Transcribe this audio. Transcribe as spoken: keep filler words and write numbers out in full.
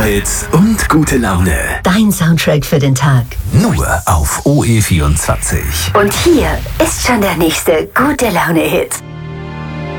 Superhits und gute Laune. Dein Soundtrack für den Tag. Nur auf O E vierundzwanzig. Und hier ist schon der nächste gute Laune-Hit.